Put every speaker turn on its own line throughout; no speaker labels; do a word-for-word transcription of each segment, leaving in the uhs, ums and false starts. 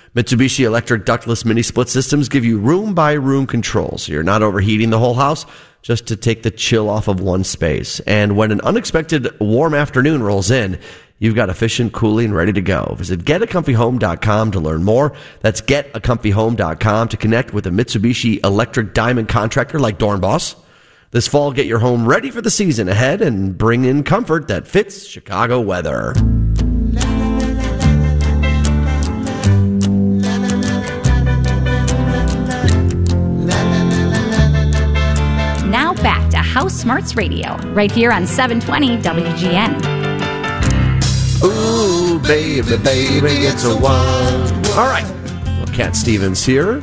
Mitsubishi electric ductless mini split systems give you room-by-room control, so you're not overheating the whole house, just to take the chill off of one space. And when an unexpected warm afternoon rolls in, you've got efficient cooling ready to go. Visit get a comfy home dot com to learn more. That's get a comfy home dot com to connect with a Mitsubishi electric diamond contractor like Dornboss. This fall, get your home ready for the season ahead and bring in comfort that fits Chicago weather.
Now back to House Smarts Radio, right here on seven twenty W G N.
Ooh, baby, baby, it's a one. All right. Well, Cat Stevens here.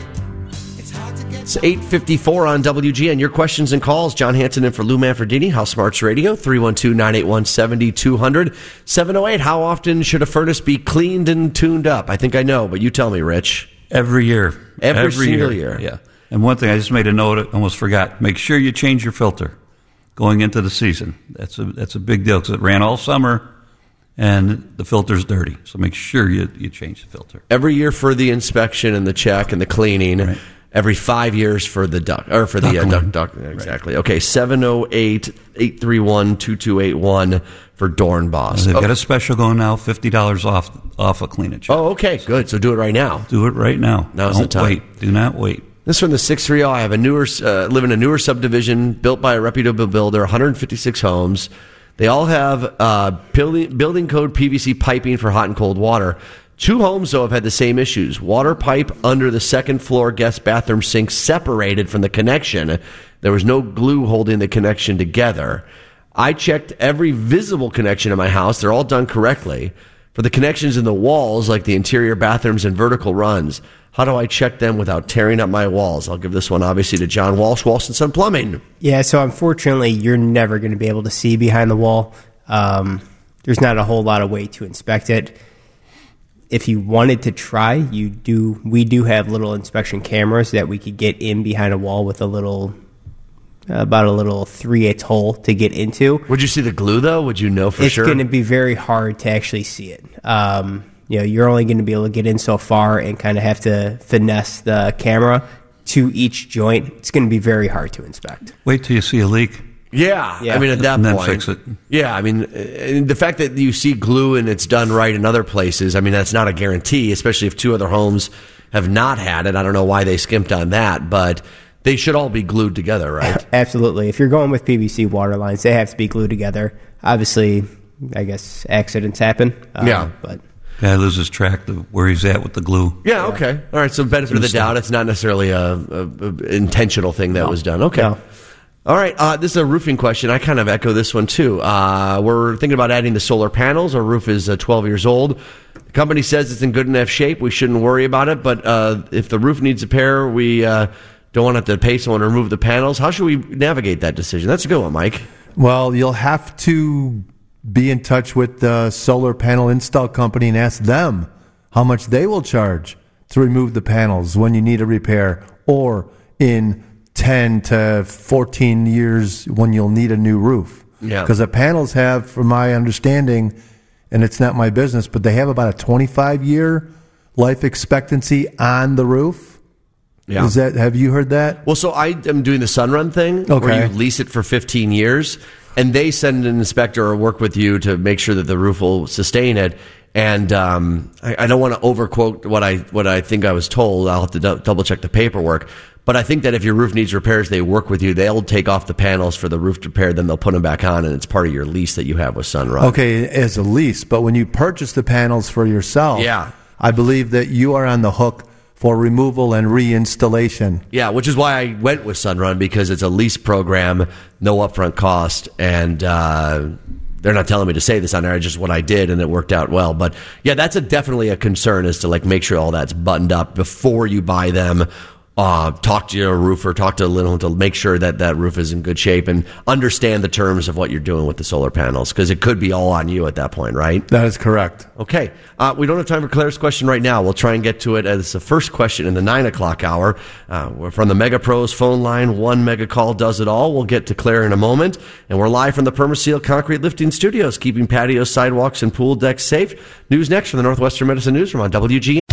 It's eight fifty-four on W G N. Your questions and calls. John Hanson in for Lou Manfredini, House Smarts Radio, three one two, nine eight one, seven two zero zero. seven oh eight, how often should a furnace be cleaned and tuned up? I think I know, but you tell me, Rich.
Every year.
Every,
Every
single
year.
year.
Yeah. And one thing, I just made a note, I almost forgot. Make sure you change your filter going into the season. That's a that's a big deal because it ran all summer and the filter's dirty. So make sure you, you change the filter.
Every year for the inspection and the check and the cleaning. Right. Every five years for the duck, or for the duck, uh, duck, duck exactly. Right. Okay, seven oh eight, eight three one, two two eight one for Dornboss.
They've
oh.
got a special going now, fifty dollars off off a clean it check.
Oh, okay, good. So do it right now.
Do it right now.
Now's
Don't
the time.
wait. Do not wait.
This from the six three zero. I have a newer, uh, live in a newer subdivision built by a reputable builder, one hundred fifty-six homes. They all have uh, building, building code P V C piping for hot and cold water. Two homes, though, have had the same issues. Water pipe under the second floor guest bathroom sink separated from the connection. There was no glue holding the connection together. I checked every visible connection in my house. They're all done correctly. For the connections in the walls, like the interior bathrooms and vertical runs, how do I check them without tearing up my walls? I'll give this one, obviously, to John Walsh, Walsh and Son Plumbing.
Yeah, so unfortunately, you're never going to be able to see behind the wall. Um, there's not a whole lot of way to inspect it. If you wanted to try, you do. We do have little inspection cameras that we could get in behind a wall with a little, uh, about a little three-eighths hole to get into.
Would you see the glue, though? Would you know for
it's
sure?
It's going to be very hard to actually see it. Um, you know, you're only going to be able to get in so far and kind of have to finesse the camera to each joint. It's going to be very hard to inspect.
Wait till you see a leak.
Yeah,
yeah.
I mean, at that
and then
point,
fix it.
Yeah, I mean, the fact that you see glue and it's done right in other places, I mean, that's not a guarantee, especially if two other homes have not had it. I don't know why they skimped on that, but they should all be glued together, right?
Absolutely. If you're going with P V C water lines, they have to be glued together. Obviously, I guess accidents happen. Um,
yeah.
But
guy loses track of where he's at with the glue.
Yeah, okay. All right, so benefit of the doubt, it's not necessarily a, a, a intentional thing that
no.
was done. Okay.
No.
All right, uh, this is a roofing question. I kind of echo this one, too. Uh, we're thinking about adding the solar panels. Our roof is uh, twelve years old. The company says it's in good enough shape. We shouldn't worry about it. But uh, if the roof needs repair, we uh, don't want to have to pay someone to remove the panels. How should we navigate that decision? That's a good one, Mike.
Well, you'll have to be in touch with the solar panel install company and ask them how much they will charge to remove the panels when you need a repair, or in ten to fourteen years when you'll need a new roof.
Yeah.
Because the panels have, from my understanding, and it's not my business, but they have about a twenty-five year life expectancy on the roof.
Yeah.
Is that, have you heard that?
Well, so I am doing the Sunrun thing,
okay.
where you lease it for fifteen years, and they send an inspector or work with you to make sure that the roof will sustain it. And um, I, I don't want to overquote what I what I think I was told. I'll have to d- double check the paperwork. But I think that if your roof needs repairs, they work with you. They'll take off the panels for the roof repair, then they'll put them back on, and it's part of your lease that you have with Sunrun.
Okay, as a lease. But when you purchase the panels for yourself,
yeah.
I believe that you are on the hook for removal and reinstallation.
Yeah, which is why I went with Sunrun, because it's a lease program, no upfront cost, and uh, they're not telling me to say this on there. It's just what I did, and it worked out well. But yeah, that's a, definitely a concern, is to like make sure all that's buttoned up before you buy them. Uh, talk to your roofer, talk to a little to make sure that that roof is in good shape, and understand the terms of what you're doing with the solar panels, because it could be all on you at that point, right?
That is correct.
Okay. Uh, we don't have time for Claire's question right now. We'll try and get to it as the first question in the nine o'clock hour. Uh, we're from the Mega Pros phone line. One mega call does it all. We'll get to Claire in a moment. And we're live from the Permaseal Concrete Lifting Studios, keeping patios, sidewalks, and pool decks safe. News next from the Northwestern Medicine Newsroom on W G N.